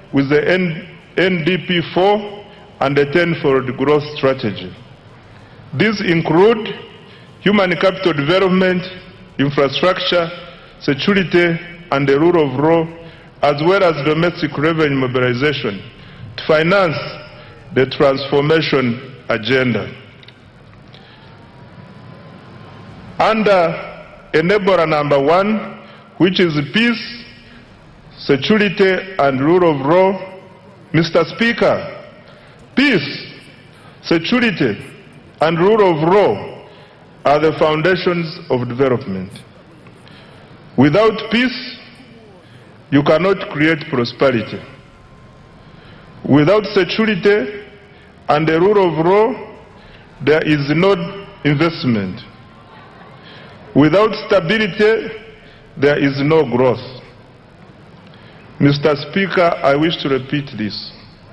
with the NDP 4 and the 10-fold growth strategy. These include human capital development, infrastructure, security, and the rule of law, as well as domestic revenue mobilization to finance the transformation agenda. Under enabler number 1, which is peace, security, and rule of law, Mr. Speaker, peace, security, and rule of law are the foundations of development. Without peace, you cannot create prosperity. Without security and the rule of law, there is no investment. Without stability, there is no growth. Mr. Speaker, I wish to repeat this.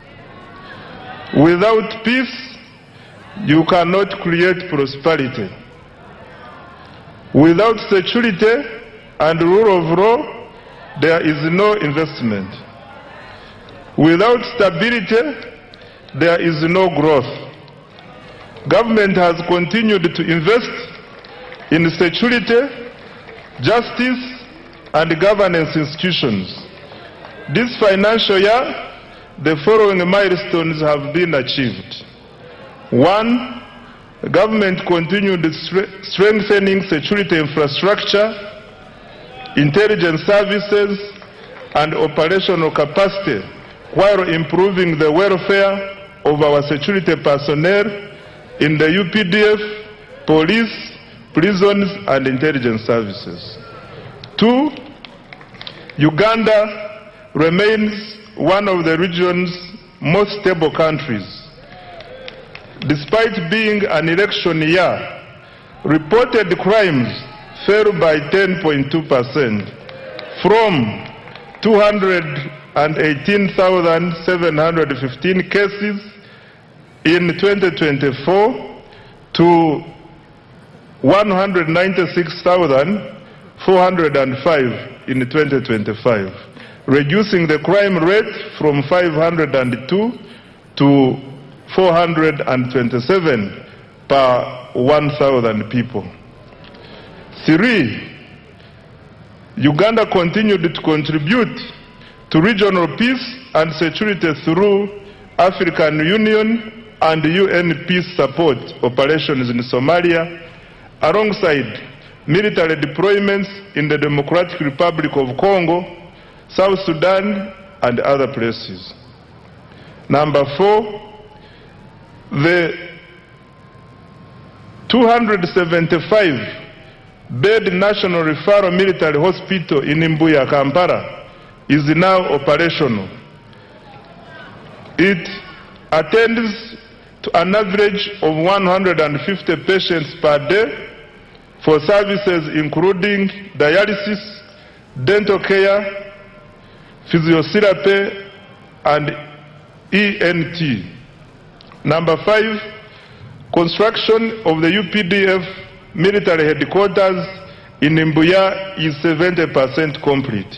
Without peace, you cannot create prosperity. Without security and rule of law, there is no investment. Without stability, there is no growth. Government has continued to invest in security, justice, and governance institutions. This financial year, the following milestones have been achieved. 1, the government continued strengthening security infrastructure, intelligence services, and operational capacity while improving the welfare of our security personnel in the UPDF, police, prisons, and intelligence services. 2, Uganda remains one of the region's most stable countries. Despite being an election year, reported crimes fell by 10.2% from 218,715 cases in 2024 to 196,405 in 2025, reducing the crime rate from 502 to 427 per 1,000 people. 3, Uganda continued to contribute to regional peace and security through African Union and UN peace support operations in Somalia, alongside military deployments in the Democratic Republic of Congo, South Sudan, and other places. Number 4, the 275-bed National Referral Military Hospital in Mbuya, Kampala, is now operational. It attends to an average of 150 patients per day for services including dialysis, dental care, physiotherapy, and ENT. Number 5, construction of the UPDF military headquarters in Mbuya is 70% complete.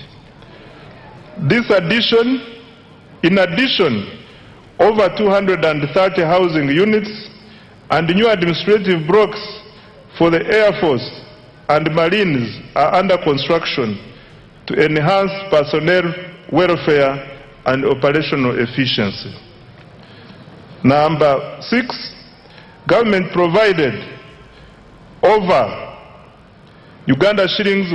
In addition, over 230 housing units and new administrative blocks for the Air Force and Marines are under construction to enhance personnel welfare and operational efficiency. Number 6, government provided over Uganda shillings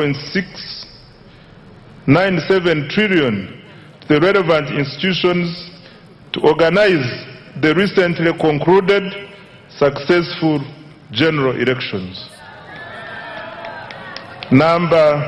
1.697 trillion to the relevant institutions to organize the recently concluded successful general elections. Number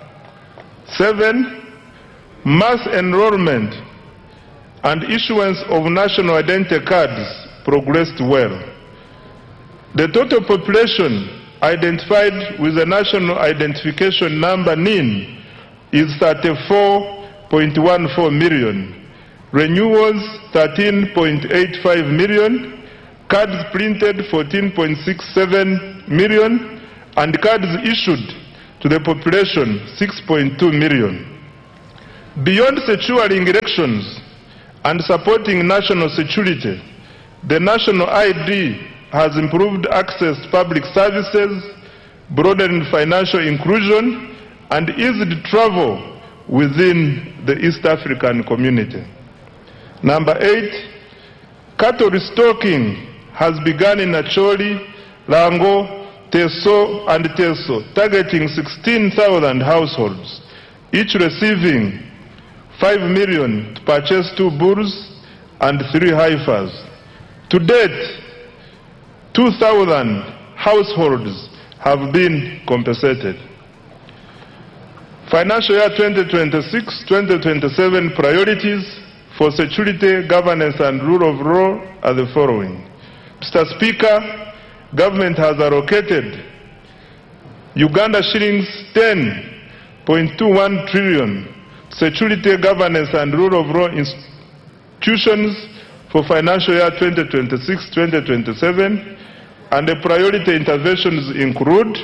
7, mass enrollment and issuance of national identity cards progressed well. The total population identified with the National Identification Number NIN is 34.14 million, renewals 13.85 million, cards printed 14.67 million, and cards issued to the population 6.2 million. Beyond securing elections and supporting national security, the national ID has improved access to public services, broadened financial inclusion, and eased travel within the East African community. Number 8, cattle restocking has begun in Acholi, Lango, Teso, and Teso, targeting 16,000 households, each receiving 5 million to purchase 2 bulls and 3 heifers. To date, 2,000 households have been compensated. Financial year 2026-2027 priorities for security, governance, and rule of law are the following. Mr. Speaker, government has allocated Uganda shillings 10.21 trillion security, governance, and rule of law institutions for financial year 2026-2027, and the priority interventions include: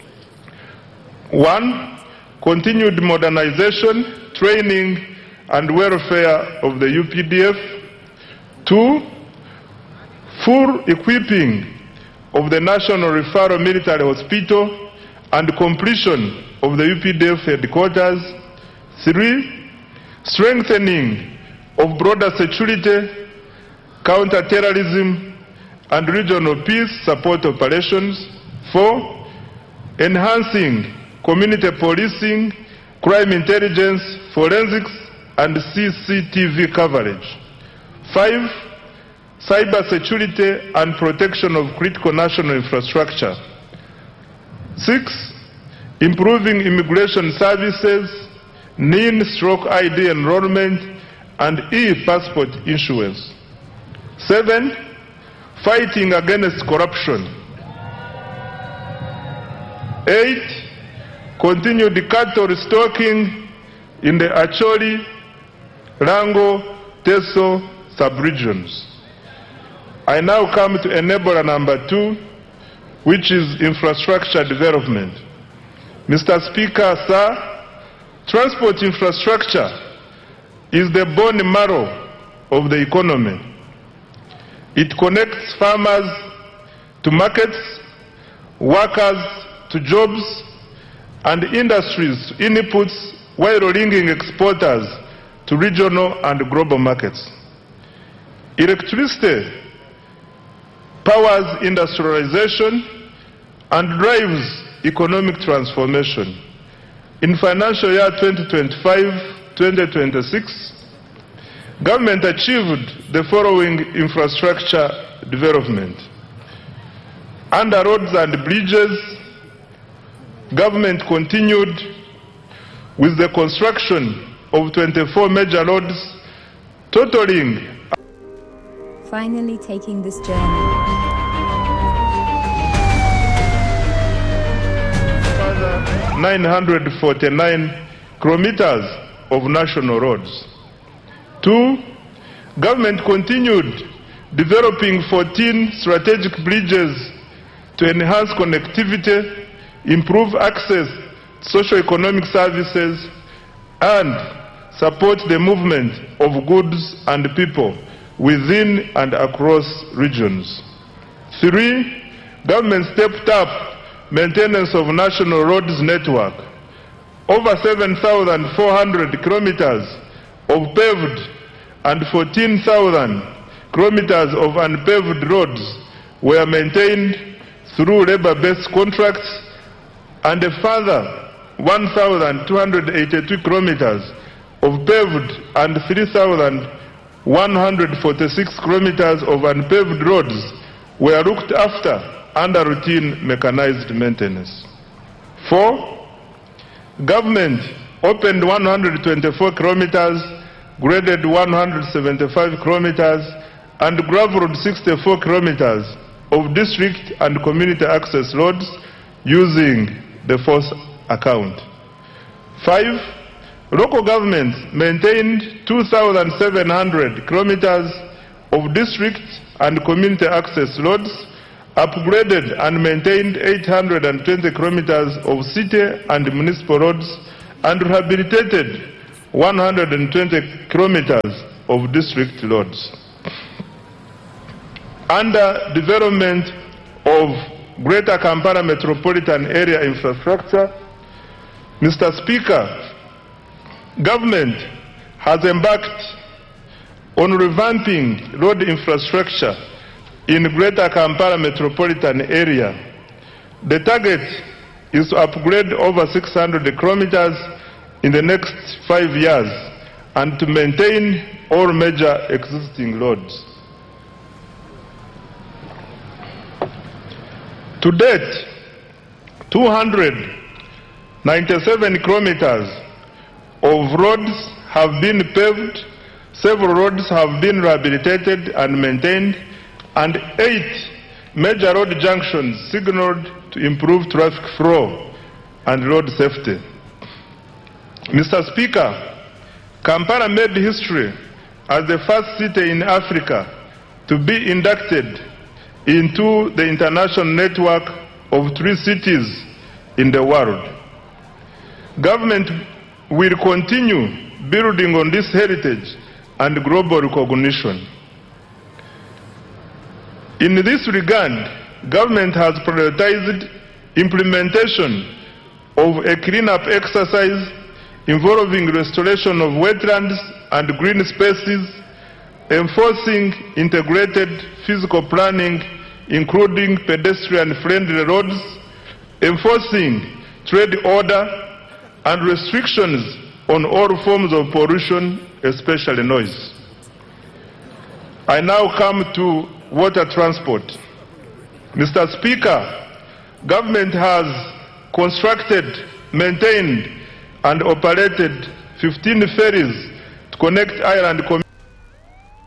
1. Continued modernization, training, and welfare of the UPDF. 2. Full equipping of the National Referral Military Hospital and completion of the UPDF headquarters. 3. Strengthening of broader security, counter-terrorism, and regional peace support operations. 4. Enhancing community policing, crime intelligence, forensics, and CCTV coverage. 5. Cyber security and protection of critical national infrastructure. 6. Improving immigration services, NIN/ID enrollment, and e-passport issuance. 7. Fighting against corruption. 8. Continued cattle restocking in the Acholi, Lango, Teso sub-regions. I now come to enabler number 2, which is infrastructure development. Mr. Speaker, sir, transport infrastructure is the bone marrow of the economy. It connects farmers to markets, workers to jobs, and industries to inputs, while linking exporters to regional and global markets. Electricity powers industrialization and drives economic transformation. In financial year 2025-2026, government achieved the following infrastructure development. Under roads and bridges, government continued with the construction of 24 major roads, totaling finally taking this journey. 949 kilometers of national roads. 2. Government continued developing 14 strategic bridges to enhance connectivity, improve access to socio-economic services, and support the movement of goods and people within and across regions. 3. Government stepped up maintenance of national roads network. Over 7,400 kilometers of paved and 14,000 kilometers of unpaved roads were maintained through labor-based contracts, and a further 1,282 kilometers of paved and 3,146 kilometers of unpaved roads were looked after under routine mechanized maintenance. 4. Government opened 124 kilometers, graded 175 kilometers, and gravelled 64 kilometers of district and community access roads using the force account. 5. Local governments maintained 2,700 kilometers of district and community access roads, upgraded and maintained 820 kilometers of city and municipal roads, and rehabilitated 120 kilometers of district roads. Under development of Greater Kampala Metropolitan Area infrastructure, Mr. Speaker, government has embarked on revamping road infrastructure in Greater Kampala Metropolitan Area. The target is to upgrade over 600 kilometers in the next 5 years and to maintain all major existing roads. To date, 297 kilometers of roads have been paved, several roads have been rehabilitated and maintained, and 8 major road junctions signaled to improve traffic flow and road safety. Mr. Speaker, Kampala made history as the first city in Africa to be inducted into the international network of 3 cities in the world. Government will continue building on this heritage and global recognition. In this regard, government has prioritized implementation of a cleanup exercise involving restoration of wetlands and green spaces, enforcing integrated physical planning, including pedestrian-friendly roads, enforcing trade order, and restrictions on all forms of pollution, especially noise. I now come to water transport. Mr. Speaker, government has constructed, maintained, and operated 15 ferries to connect island communities